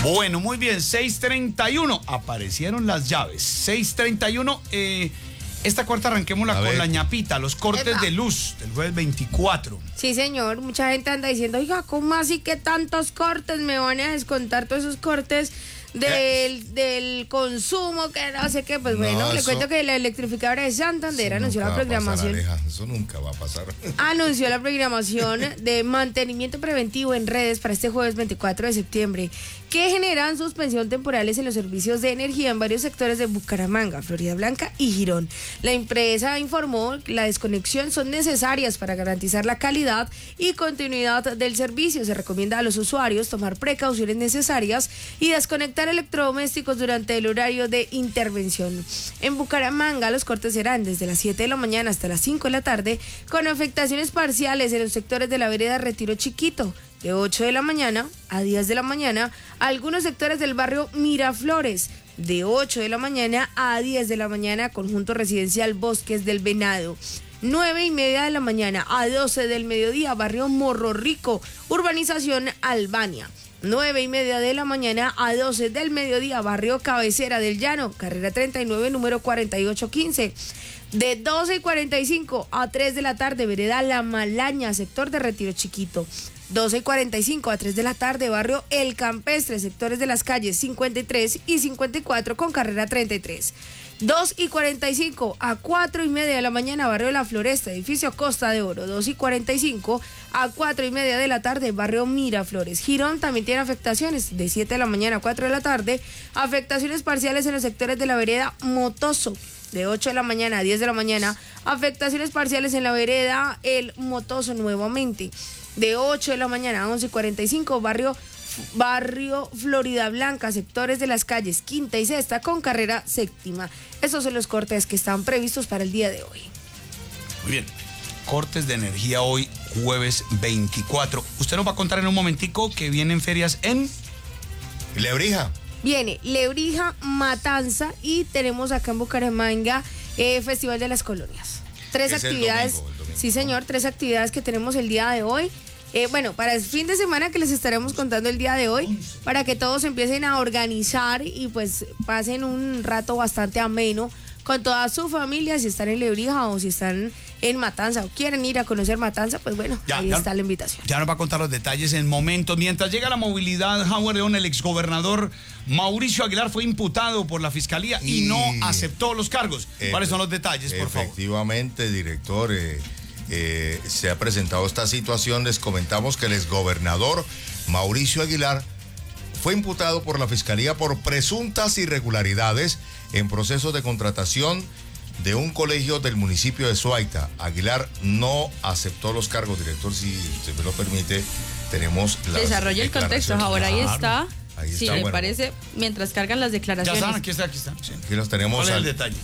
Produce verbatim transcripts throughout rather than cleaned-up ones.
Bueno, muy bien, seis treinta y uno, aparecieron las llaves. seis treinta y uno, eh, esta cuarta arranquémosla con la ñapita, los cortes Epa. de luz del jueves veinticuatro. Sí, señor, mucha gente anda diciendo, oiga, ¿cómo así que tantos cortes? Me van a descontar todos esos cortes del, del consumo, que no sé qué. Pues no, bueno, eso, le cuento que la electrificadora de Santander anunció la programación. Pasar, eso nunca va a pasar. Anunció la programación de mantenimiento preventivo en redes para este jueves veinticuatro de septiembre, que generan suspensión temporales en los servicios de energía en varios sectores de Bucaramanga, Florida Blanca y Girón. La empresa informó que la desconexión son necesarias para garantizar la calidad y continuidad del servicio. Se recomienda a los usuarios tomar precauciones necesarias y desconectar electrodomésticos durante el horario de intervención. En Bucaramanga los cortes serán desde las siete de la mañana hasta las cinco de la tarde, con afectaciones parciales en los sectores de la vereda Retiro Chiquito, de ocho de la mañana a diez de la mañana, algunos sectores del barrio Miraflores, de ocho de la mañana a diez de la mañana, conjunto residencial Bosques del Venado, nueve y media de la mañana a doce del mediodía, barrio Morro Rico, urbanización Albania, nueve y media de la mañana a doce del mediodía, barrio Cabecera del Llano, carrera treinta y nueve, número cuarenta y ocho quince. De doce y cuarenta y cinco a tres de la tarde, vereda La Malaña, sector de Retiro Chiquito. doce y cuarenta y cinco a tres de la tarde, barrio El Campestre, sectores de las calles cincuenta y tres y cincuenta y cuatro con carrera treinta y tres. dos y cuarenta y cinco a cuatro y media de la mañana, barrio La Floresta, edificio Costa de Oro. dos y cuarenta y cinco a cuatro y media de la tarde, barrio Miraflores. Girón también tiene afectaciones de siete de la mañana a cuatro de la tarde, afectaciones parciales en los sectores de la vereda Motoso. De ocho de la mañana a diez de la mañana, afectaciones parciales en la vereda El Motoso nuevamente. De ocho de la mañana a once y cuarenta y cinco, barrio, barrio Florida Blanca, sectores de las calles Quinta y Sexta con carrera séptima. Estos son los cortes que están previstos para el día de hoy. Muy bien, cortes de energía hoy, jueves veinticuatro. Usted nos va a contar en un momentico que vienen ferias en Lebrija. Viene Lebrija, Matanza y tenemos acá en Bucaramanga eh, Festival de las Colonias. Tres actividades, domingo, domingo. Sí señor, tres actividades que tenemos el día de hoy. Eh, bueno, para el fin de semana que les estaremos contando el día de hoy, para que todos empiecen a organizar y pues pasen un rato bastante ameno con toda su familia, si están en Lebrija o si están en Matanza o quieren ir a conocer Matanza, pues bueno, ya, ahí ya, está la invitación. Ya nos va a contar los detalles en momentos. Mientras llega la movilidad, Howard León, el exgobernador Mauricio Aguilar fue imputado por la Fiscalía y, y no aceptó los cargos. ¿Cuáles son los detalles, por favor? Efectivamente, director, eh, eh, se ha presentado esta situación. Les comentamos que el exgobernador Mauricio Aguilar fue imputado por la Fiscalía por presuntas irregularidades en procesos de contratación de un colegio del municipio de Suaita. Aguilar no aceptó los cargos, director, si usted me lo permite, tenemos las Desarrolla el contexto, ahora ahí está. Ahí está, sí, bueno. me parece, mientras cargan las declaraciones. Ya están, aquí está, aquí está. Sí. Aquí los tenemos. ¿Cuál es al... el detalle?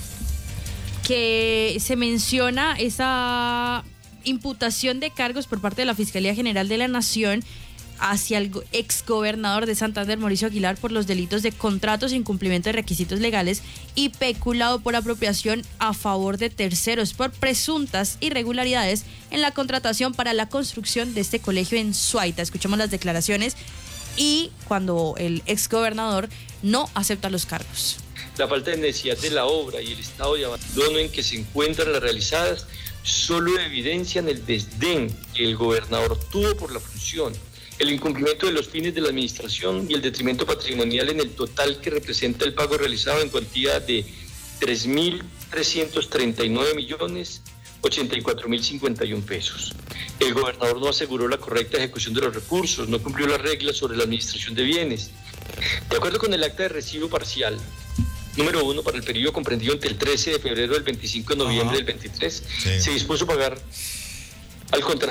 Que se menciona esa imputación de cargos por parte de la Fiscalía General de la Nación hacia el exgobernador de Santander, Mauricio Aguilar, por los delitos de contratos, incumplimiento de requisitos legales y peculado por apropiación a favor de terceros por presuntas irregularidades en la contratación para la construcción de este colegio en Suaita. Escuchamos las declaraciones y cuando el exgobernador no acepta los cargos. La falta de necesidad de la obra y el estado de abandono en que se encuentran las realizadas solo evidencian el desdén que el gobernador tuvo por la función, el incumplimiento de los fines de la administración y el detrimento patrimonial en el total que representa el pago realizado en cuantía de tres mil trescientos treinta y nueve millones ochenta y cuatro mil cincuenta y uno pesos. El gobernador no aseguró la correcta ejecución de los recursos, no cumplió las reglas sobre la administración de bienes. De acuerdo con el acta de recibo parcial número uno para el periodo comprendido entre el trece de febrero del veinticinco de noviembre del veintitrés, sí. Se dispuso pagar al contratante